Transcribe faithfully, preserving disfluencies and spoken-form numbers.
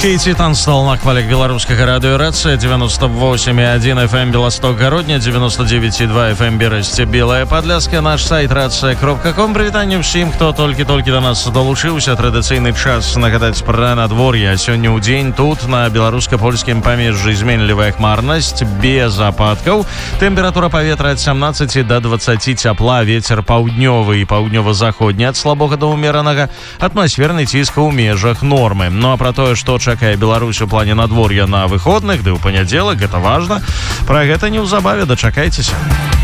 Кейти Танстол на хвалях беларускага радыёрацыя девяносто восемь и один эф эм Белосток Гародня, девяносто девять и два эф эм Берасце Белая Падляска, наш сайт рация кропка ком. Прывітанне ўсім, хто толькі-толькі да нас далучыўся. Традыцыйны час нагадаць пра надвор'е. Сёння ў дзень тут на беларуска-польскім памежжы зменлівая хмарнасць без ападкаў. Тэмпература паветра ад семнадцати до двадцати цяпла, вецер паўднёвы і паўднёва-заходні ад слабога да ўмеранага, атмасферны ціск у межах нормы. Ну а пра тое, што чакае Беларусь у плане надвор'я на выходных, ды ў панядзелак, гэта важна. Пра гэта неўзабаве, дачакайцеся.